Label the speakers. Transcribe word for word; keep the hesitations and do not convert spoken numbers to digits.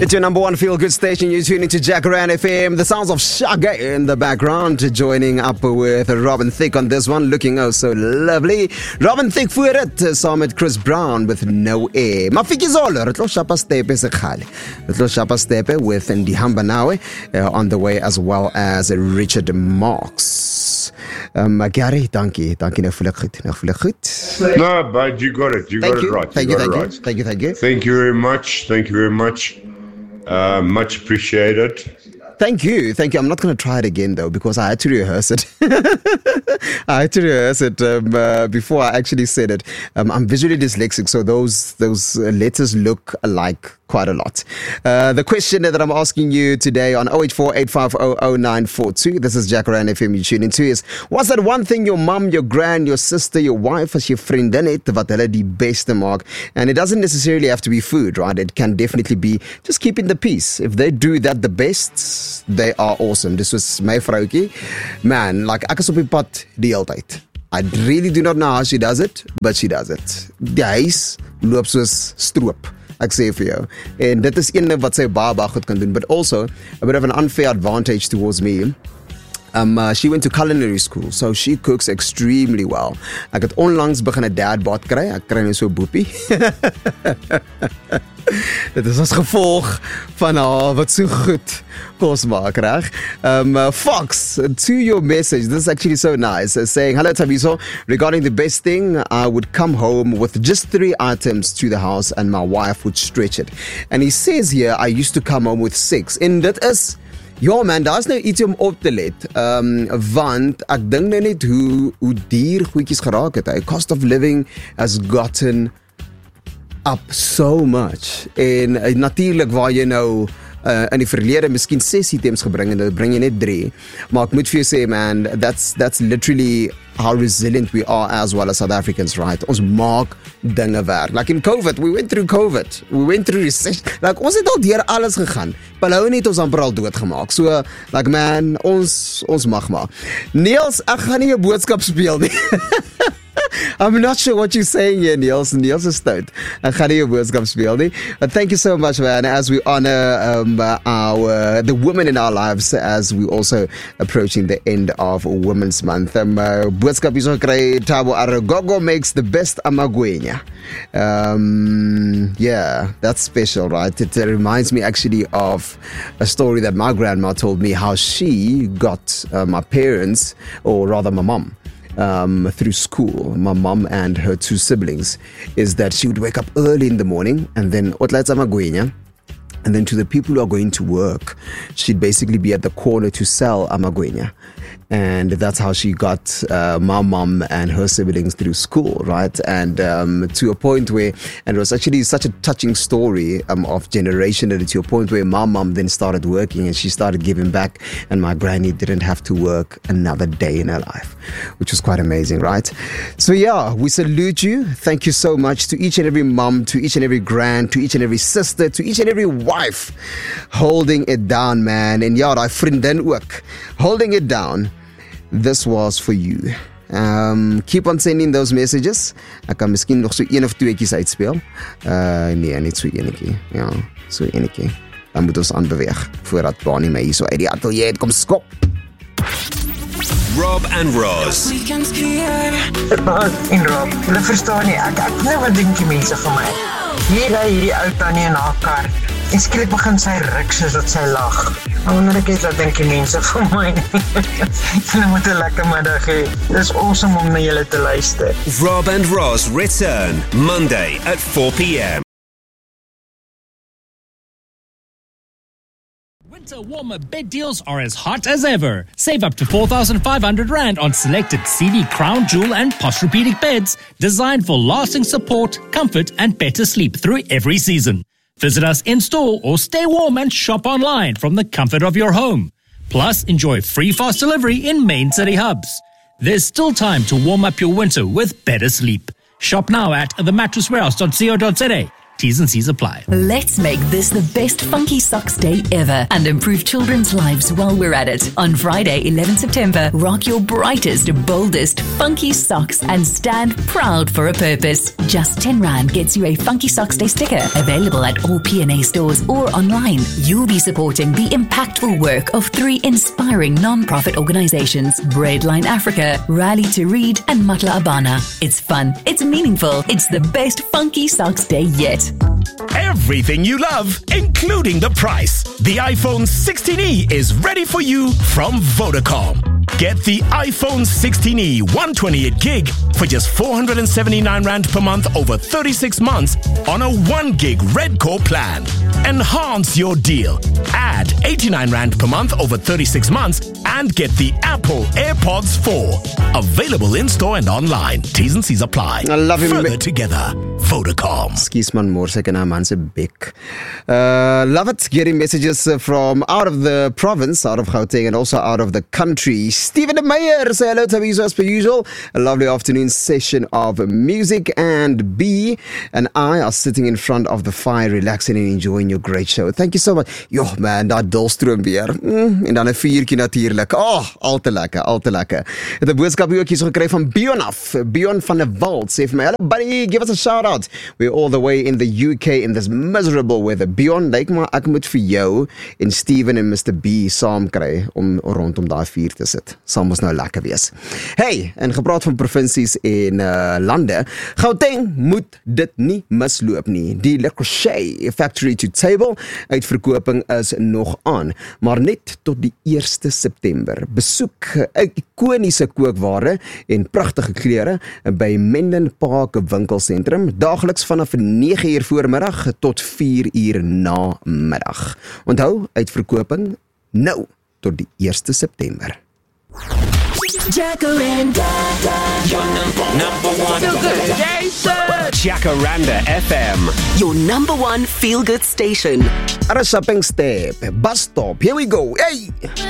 Speaker 1: It's your number one feel-good station. You're tuning to Jacaranda F M. The sounds of Shaggy in the background. Joining up with Robin Thicke on this one. Looking oh so lovely. Robin Thicke voor het. Saam met Chris Brown with No Air. Mafiki Zolo. Retlo Shapa Stepe Sekhale. Retlo Shapa Stepe with Ndihamba Nawe uh, on the way, as well as Richard Marx. Um, Gary, dankie. Dankie, nou voel ek goed. Nou voel ek goed.
Speaker 2: No, but you got it. You
Speaker 1: thank
Speaker 2: got
Speaker 1: you.
Speaker 2: it right.
Speaker 1: Thank
Speaker 2: you,
Speaker 1: you, thank you.
Speaker 2: right.
Speaker 1: Thank you, thank you.
Speaker 2: Thank you very much. Thank you very much. Uh, much appreciated.
Speaker 1: Thank you, thank you. I'm not going to try it again though, because I had to rehearse it. I had to rehearse it um, uh, before I actually said it. Um, I'm visually dyslexic, so those those letters look alike quite a lot. Uh, the question that I'm asking you today on oh eight four, eight five oh, oh nine four two, this is Jacaranda F M you tune into, is what's that one thing your mum, your gran, your sister, your wife as your vriendin het wat hulle die beste maak? And it doesn't necessarily have to be food, right? It can definitely be just keeping the peace. If they do that the best, they are awesome. This was my vrouwtjie. Man, like ek is op die pad die hele tyd. I really do not know how she does it, but she does it. Die huis loop soos stroop. Ek sê vir jou. En dit is een wat sy baie baie goed kan doen, but also a bit of an unfair advantage towards me. Um, uh, she went to culinary school, so she cooks extremely well. Ek het onlangs begin 'n dad bod kry. Ek kry nou so 'n boepie. Dit is as gevolg van haar wat so goed kos maak, reg? Um, uh, Fox, to your message, this is actually so nice, uh, saying, hello Tabiso, regarding the best thing, I would come home with just three items to the house and my wife would stretch it. And he says here, I used to come home with six. En dit is, ja man, daar is nou iets om op te let, um, want ek dink nou net hoe, hoe duur goedjies geraak het. The cost of living has gotten up so much. En uh, natuurlijk waar jy nou uh, in die verlede miskien ses items gebring en dan bring jy net drie. Maar ek moet vir jou sê, man, that's, that's literally how resilient we are as well as South Africans, right? Ons maak dinge werk. Like in COVID, we went through COVID. We went through recession. Like, ons het al deur alles gegaan. Palou het ons amper al doodgemaak. So, like man, ons, ons mag maar. Niels, ek gaan nie 'n boodskap speel nie. I'm not sure what you're saying here, Niels. Niels is stout. Ek gaan nie 'n boodskap speel nie. But thank you so much, man, as we honor um, our the women in our lives as we also approaching the end of Women's Month. Um, uh, boodskap hier so kry Thabo Aragogo makes the best amagwenya. Um, yeah, that's special, right? It uh, reminds me actually of a story that my grandma told me, how she got uh, my parents, or rather my mom, Um, through school, my mom and her two siblings, is that she would wake up early in the morning and then and then to the people who are going to work, she'd basically be at the corner to sell amagwenya. And that's how she got uh, my mom and her siblings through school, right? And um, to a point where, and it was actually such a touching story um, of generationality, to a point where my mom then started working and she started giving back, and my granny didn't have to work another day in her life, which was quite amazing, right? So yeah, we salute you. Thank you so much to each and every mom, to each and every grand, to each and every sister, to each and every wife, holding it down, man. En ja, daai vriendin ook, holding it down. This was for you. Um, keep on sending those messages. Ek kan miskien nog so een of tweeetjies uitspeel. Uh, nee, net so enetjie. Ja, so enetjie. Dan moet ons aanbeweeg voordat Bonnie my hier so uit die atelier het kom skop.
Speaker 3: Rob and Roz.
Speaker 4: Rob en Rob, hulle verstaan nie. Ek ek nou wat dink die mense van my. Hier ry hierdie ou tannie in haar kar. En skielik begin sy ruk soos dat sy lag. Maar wanneer ek iets wat dink die mense van my. Hulle moet 'n lekker middag hê. Dis awesome om na julle te luister.
Speaker 3: Rob and Roz return Monday at four p.m.
Speaker 5: Winter warmer bed deals are as hot as ever. Save up to four thousand five hundred rand on selected C D Crown Jewel and Posturepedic beds designed for lasting support, comfort and better sleep through every season. Visit us in-store or stay warm and shop online from the comfort of your home. Plus, enjoy free fast delivery in main city hubs. There's still time to warm up your winter with better sleep. Shop now at the mattress warehouse dot co dot za T's and C's apply.
Speaker 6: Let's make this the best Funky Socks Day ever and improve children's lives while we're at it. On Friday, eleventh September, rock your brightest, boldest Funky Socks and stand proud for a purpose. Just ten rand gets you a Funky Socks Day sticker, available at all P and A stores or online. You'll be supporting the impactful work of three inspiring non-profit organizations, Breadline Africa, Rally to Read, and Matla Abana. It's fun, it's meaningful, it's the best Funky Socks Day yet.
Speaker 7: Everything you love, including the price. The iPhone sixteen E is ready for you from Vodacom. Get the iPhone sixteen E one hundred twenty-eight gig for just four hundred seventy-nine rand per month over thirty-six months on a one gig Red Core plan. Enhance your deal. Add eighty-nine rand per month over thirty-six months and get the Apple AirPods four. Available in store and online. T's and C's apply.
Speaker 1: I love him.
Speaker 7: Further together. Vodacom.
Speaker 1: Excuse man, more second I'm man's a big. Uh, love it. Getting messages from out of the province, out of Gauteng, and also out of the country. Stephen de Meyer, say hello to Tabiso as per usual. A lovely afternoon session of music, and B and I are sitting in front of the fire, relaxing and enjoying your great show. Thank you so much. Yo man, dat dolstroom weer. Mm, en dan 'n vuurtjie natuurlik. Oh, al te lekker, al te lekker. Het 'n boodskap ook hier so gekry van Bion af. Bion van der Walt sê vir my, hello buddy, give us a shout out. We're all the way in the U K in this miserable weather. Bion, lyk maar ek moet vir jou en Steven en Mister B saam kry om rondom daai vuur te sit. Sal mos nou lekker wees. Hey, en gepraat van provinsies en uh, lande, Gauteng moet dit nie misloop nie. Die Le Crochet Factory to Table uitverkoping is nog aan, maar net tot die eerste September. Besoek 'n ikoniese kookware en pragtige klere by Menden Park winkelsentrum, daagliks vanaf nege uur voormiddag tot vier uur namiddag. Onthou, uitverkoping nou tot die eerste September.
Speaker 3: Jacaranda, your number, number one feel good station. Jacaranda F M,
Speaker 8: your number one feel good station.
Speaker 1: At a shopping step, bus stop, here we go. Hey!